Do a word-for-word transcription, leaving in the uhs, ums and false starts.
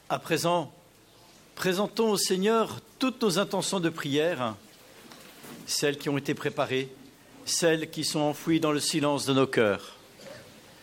À présent, présentons au Seigneur toutes nos intentions de prière, celles qui ont été préparées, celles qui sont enfouies dans le silence de nos cœurs.